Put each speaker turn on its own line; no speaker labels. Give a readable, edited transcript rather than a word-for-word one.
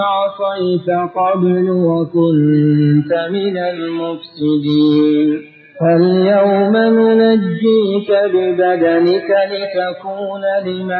عصيت قبل وكنت من المفسدين فاليوم ننجيك ببدنك لتكون لمن